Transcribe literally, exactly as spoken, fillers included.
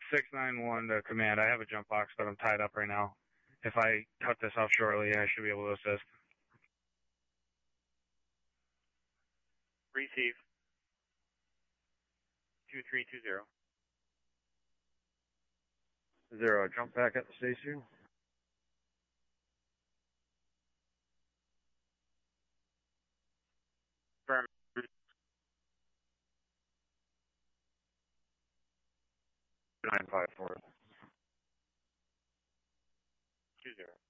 six nine one to command. I have a jump box, but I'm tied up right now. If I cut this off shortly, I should be able to assist. Receive. two three two zero. Zero, jump back at the station. Firm. nine five four. two zero.